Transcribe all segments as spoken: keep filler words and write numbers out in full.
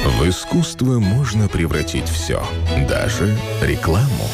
В искусство можно превратить все, даже рекламу.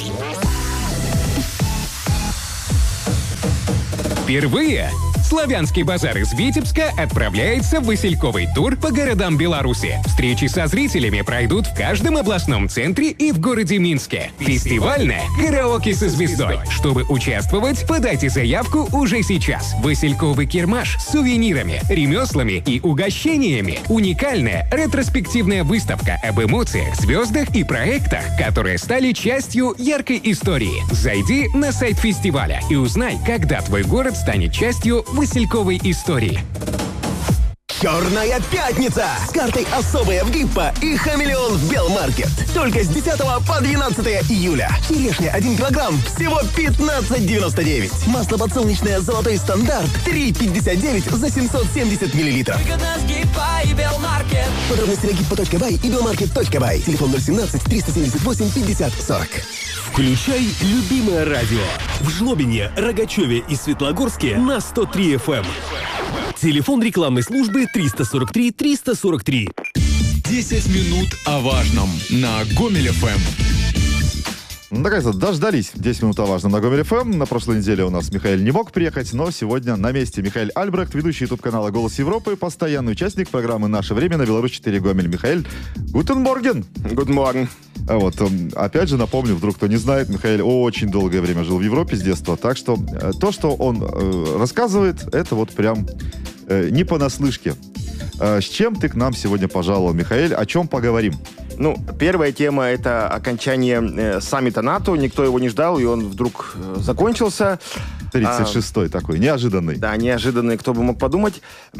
Впервые Славянский базар из Витебска отправляется в васильковый тур по городам Беларуси. Встречи со зрителями пройдут в каждом областном центре и в городе Минске. Фестивальное караоке со звездой. Чтобы участвовать, подайте заявку уже сейчас. Васильковый кирмаш с сувенирами, ремеслами и угощениями. Уникальная ретроспективная выставка об эмоциях, звездах и проектах, которые стали частью яркой истории. Зайди на сайт фестиваля и узнай, когда твой город станет частью васильковой истории. Черная пятница! С картой «Особая» в Гиппо и «Хамелеон» в Белмаркет. Только с десятого по двенадцатое июля. Черешня один килограмм, всего пятнадцать девяносто девять. Масло подсолнечное «Золотой стандарт» три пятьдесят девять за семьсот семьдесят миллилитров. Выгодно с Гиппо и Белмаркет. Подробности на гиппо точка бай и белмаркет точка бай. Телефон ноль семнадцать триста семьдесят восемь пятьдесят сорок. Включай любимое радио. В Жлобине, Рогачеве и Светлогорске на сто три эф эм. Телефон рекламной службы триста сорок три триста сорок три. десять минут о важном на Гомель эф эм. Наконец-то дождались десять минут о важном на Гомель эф эм. На прошлой неделе у нас Михаил не мог приехать, но сегодня на месте Михаил Альбрехт, ведущий ютуб-канала «Голос Европы», постоянный участник программы «Наше время» на Беларусь четыре Гомель. Михаил, гутен морген. Гутен морген. А вот, опять же, напомню, вдруг кто не знает, Михаил очень долгое время жил в Европе с детства, так что то, что он э, рассказывает, это вот прям э, не понаслышке. Э, с чем ты к нам сегодня пожаловал, Михаил? О чем поговорим? Ну, первая тема — это окончание э, саммита НАТО. Никто его не ждал, и он вдруг э, закончился. тридцать шестой а, такой, неожиданный. Да, неожиданный, кто бы мог подумать.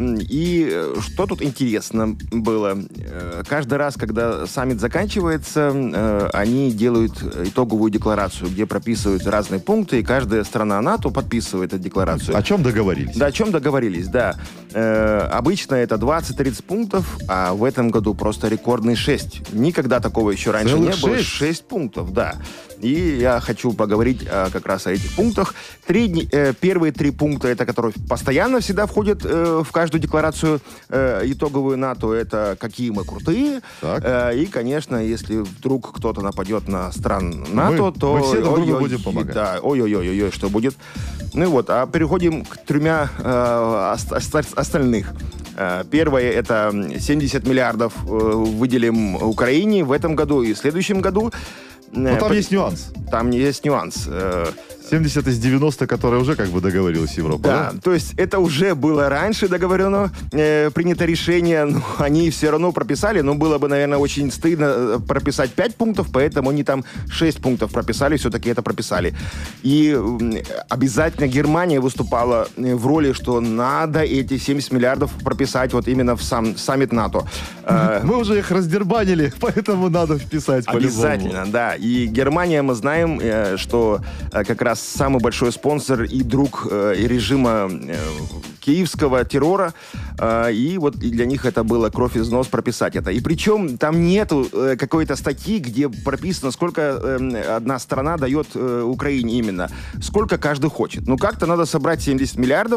И э, что тут интересно было? Э, каждый раз, когда саммит заканчивается, э, они делают итоговую декларацию, где прописывают разные пункты, и каждая страна НАТО подписывает эту декларацию. О чем договорились? Да, о чем договорились, да. Э, обычно это двадцать-тридцать пунктов, а в этом году просто рекордные шесть. Никогда такого еще раньше Целых не было. шесть? Шесть пунктов, да. И я хочу поговорить а, как раз о этих пунктах. Три, э, первые три пункта, это которые постоянно всегда входят э, в каждую декларацию э, итоговую НАТО. Это какие мы крутые. Э, и, конечно, если вдруг кто-то нападет на стран НАТО, мы, то... Мы все друг другу будем помогать. Да, ой-ой-ой, что будет. Ну и вот, а переходим к тремя э, ост- остальных. Первое — это семьдесят миллиардов выделим Украине в этом году и в следующем году. Но там По... есть нюанс. Там есть нюанс. семьдесят из девяноста, которые уже как бы договорилась Европа, да? Да, то есть это уже было раньше договорено, э, принято решение, ну, они все равно прописали, но было бы, наверное, очень стыдно прописать пять пунктов, поэтому они там шесть пунктов прописали, все-таки это прописали. И э, обязательно Германия выступала в роли, что надо эти семьдесят миллиардов прописать вот именно в сам саммит НАТО. Мы уже их раздербанили, поэтому надо вписать по-любому. Обязательно, да. И Германия, мы знаем, э, что э, как раз самый большой спонсор и друг э, режима э, киевского террора. Э, и вот и для них это было кровь из нос прописать это. И причем там нету э, какой-то статьи, где прописано, сколько э, одна страна дает э, Украине именно. Сколько каждый хочет. Ну, как-то надо собрать семьдесят миллиардов.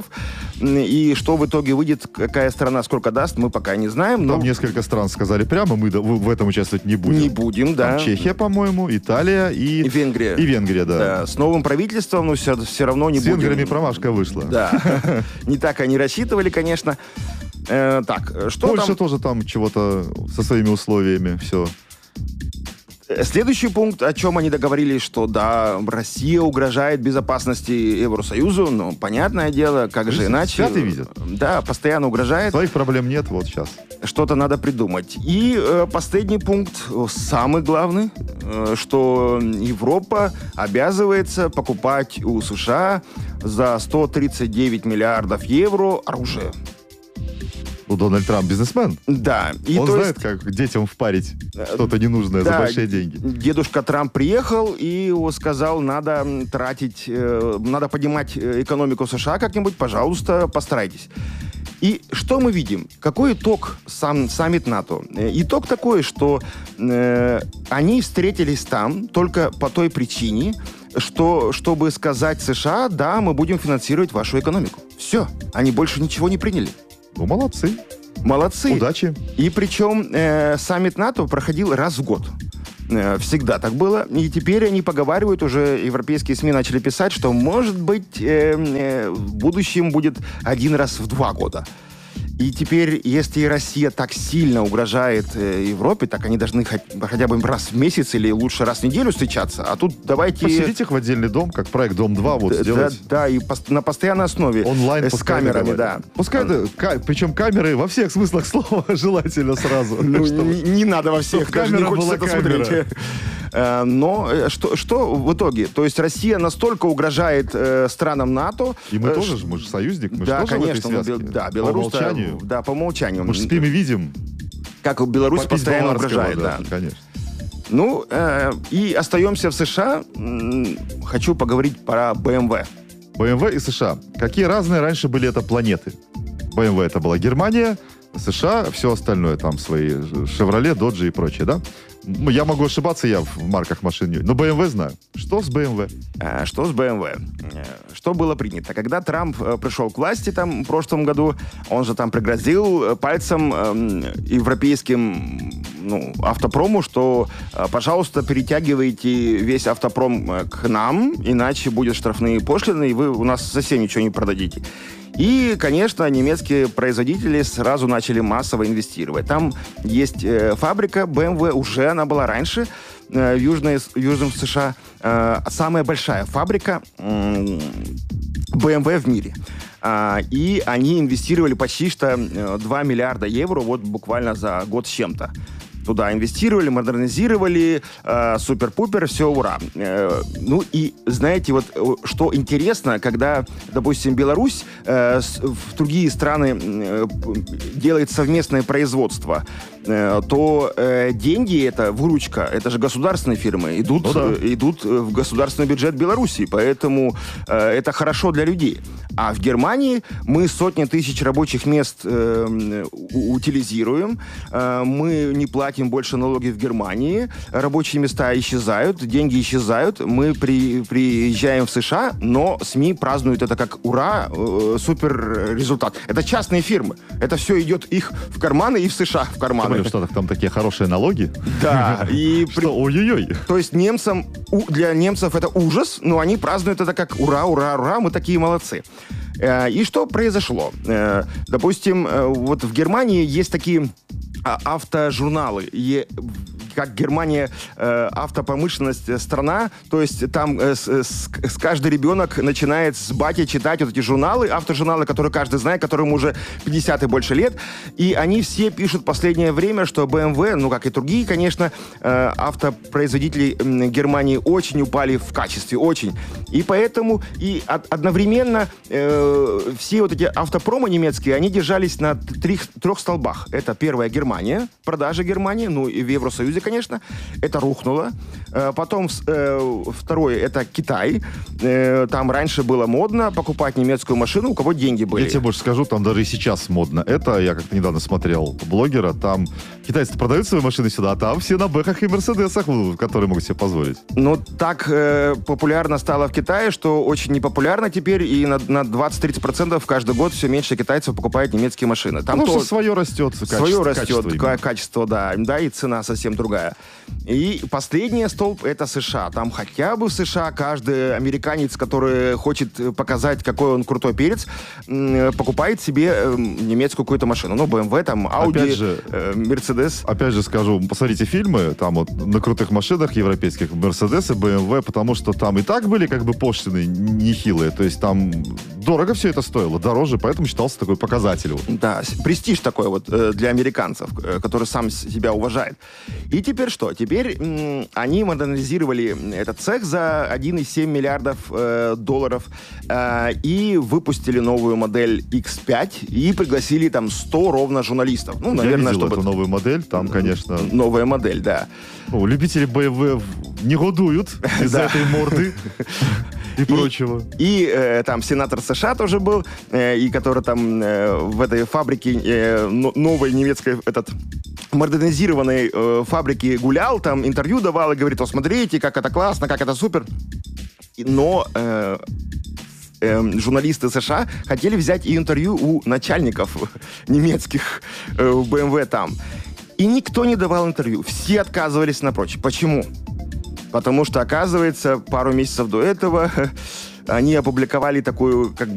И что в итоге выйдет, какая страна сколько даст, мы пока не знаем. Но... Там несколько стран сказали прямо, мы в этом участвовать не будем. Не будем, да. Там Чехия, по-моему, Италия и... И Венгрия. И Венгрия, да. Да. С новым правительством, но все, все равно не С будем. С венграми промашка вышла. Да. Не так они рассчитывали, конечно. Э, так, что Польша там? тоже там чего-то со своими условиями, все. Следующий пункт, о чем они договорились, что да, Россия угрожает безопасности Евросоюзу, ну, понятное дело, как же иначе. Пятый видят. Да, постоянно угрожает. Своих проблем нет, вот сейчас. Что-то надо придумать. И э, последний пункт, самый главный, э, что Европа обязывается покупать у США за сто тридцать девять миллиардов евро оружие. Ну, Дональд Трамп бизнесмен. Да. И Он то знает, есть, как детям впарить что-то ненужное да, за большие деньги. Дедушка Трамп приехал и сказал, надо тратить, э, надо поднимать экономику США как-нибудь, пожалуйста, постарайтесь. И что мы видим? Какой итог сам саммит НАТО? Итог такой, что э, они встретились там только по той причине, что, чтобы сказать США, да, мы будем финансировать вашу экономику. Все. Они больше ничего не приняли. Ну, молодцы. Молодцы. Удачи. И причем э, саммит НАТО проходил раз в год. Э, всегда так было. И теперь они поговаривают, уже европейские СМИ начали писать, что, может быть, э, э, в будущем будет один раз в два года. И теперь, если Россия так сильно угрожает э, Европе, так они должны хоть, хотя бы раз в месяц или лучше раз в неделю встречаться. А тут давайте... Поселить их в отдельный дом, как проект Дом два, вот да, сделать. Да, да, и пос- на постоянной основе. Онлайн э, с камерами, да. Пускай, Он... ка- причем камеры во всех смыслах слова желательно сразу. Ну, не, не надо во всех, даже не хочется это смотреть. Но что, что в итоге? То есть Россия настолько угрожает э, странам НАТО. И мы э, тоже, мы же союзник, мы да, же тоже конечно, в этой связке. Ну, да, Беларусь, по умолчанию. Да, по умолчанию. Мы же спим и видим. Как Беларусь Попить постоянно Баварского, угрожает, да. да. Конечно. Ну, э, и остаемся в США. М, Хочу поговорить про бэ эм вэ. бэ эм вэ и США. Какие разные раньше были это планеты? бэ эм вэ это была Германия, США, все остальное, там свои Chevrolet, Dodge и прочее, да? Я могу ошибаться, я в марках машин не... Но бэ эм вэ знаю. Что с бэ эм вэ? А, Что с бэ эм вэ? Э, Что было принято? Когда Трамп э, пришел к власти там в прошлом году, он же там пригрозил э, пальцем э, европейским ну, автопрому, что, э, пожалуйста, перетягивайте весь автопром э, к нам, иначе будут штрафные пошлины, и вы у нас совсем ничего не продадите. И, конечно, немецкие производители сразу начали массово инвестировать. Там есть э, фабрика бэ эм вэ, уже она была раньше, э, в, Южной, в Южном США. Э, самая большая фабрика э, бэ эм вэ в мире. А, и они инвестировали почти что э, два миллиарда евро вот буквально за год с чем-то. Туда инвестировали, модернизировали, э, супер-пупер, все, ура. Э, ну и знаете, вот что интересно, когда, допустим, Беларусь э, с, в другие страны э, делает совместное производство, э, то э, деньги, это выручка, это же государственные фирмы, идут, ну, да. э, идут в государственный бюджет Беларуси, поэтому э, это хорошо для людей. А в Германии мы сотни тысяч рабочих мест э, утилизируем, э, мы не платим больше налоги в Германии, рабочие места исчезают, деньги исчезают, мы при, приезжаем в США, но СМИ празднуют это как ура, э, супер результат. Это частные фирмы, это все идет их в карманы и в США в карманы. В Штатах там такие хорошие налоги. Да. И что, ой-ой-ой. То есть немцам, для немцев это ужас, но они празднуют это как ура, ура, ура, мы такие молодцы. И что произошло? Допустим, вот в Германии есть такие автожурналы. И как Германия э, автопромышленность страна, то есть там э, с, с, с каждый ребенок начинает с бати читать вот эти журналы, автожурналы, которые каждый знает, которым уже пятьдесят и больше лет, и они все пишут в последнее время, что бэ эм вэ, ну как и другие, конечно, э, автопроизводители э, Германии очень упали в качестве, очень. И поэтому и од- одновременно э, все вот эти автопромы немецкие, они держались на трех, трех столбах. Это первая Германия, продажи Германии, ну и в Евросоюзе, конечно, это рухнуло. Потом э, второе, это Китай. Э, там раньше было модно покупать немецкую машину, у кого деньги были. Я тебе больше скажу, там даже и сейчас модно. Это, я как-то недавно смотрел блогера, там китайцы продают свои машины сюда, а там все на бэхах и мерседесах, которые могут себе позволить. Ну, так э, популярно стало в Китае, что очень непопулярно теперь, и на, на двадцать-тридцать процентов каждый год все меньше китайцев покупают немецкие машины. Там Потому то, что свое растет, качество. Свое растет, качество, качество, да, да, и цена совсем другая. И последний столб — это США. Там хотя бы в США каждый американец, который хочет показать, какой он крутой перец, покупает себе немецкую какую-то машину. Ну, бэ эм вэ, там, Audi, же, Mercedes. Опять же скажу, посмотрите фильмы, там вот на крутых машинах европейских, Mercedes и бэ эм вэ, потому что там и так были как бы пошлины нехилые. То есть там дорого все это стоило, дороже, поэтому считался такой показатель. Вот. Да, престиж такой вот э, для американцев, э, который сам себя уважает. И теперь что? Теперь м, они модернизировали этот цех за один целых семь десятых миллиардов э, долларов э, и выпустили новую модель икс пять и пригласили там сто ровно журналистов. Ну, наверное, Я видел чтобы... эту новую модель, там, конечно... Новая модель, да. О, любители бэ эм вэ негодуют из-за этой морды и прочего. И э, там сенатор США тоже был, э, и который там э, в этой фабрике э, новой немецкой, этот модернизированной э, фабрике гулял, там интервью давал и говорит: о, смотрите, как это классно, как это супер. Но э, э, журналисты США хотели взять и интервью у начальников немецких э, в бэ эм вэ там. И никто не давал интервью. Все отказывались напрочь. Почему? Потому что, оказывается, пару месяцев до этого они опубликовали такую, как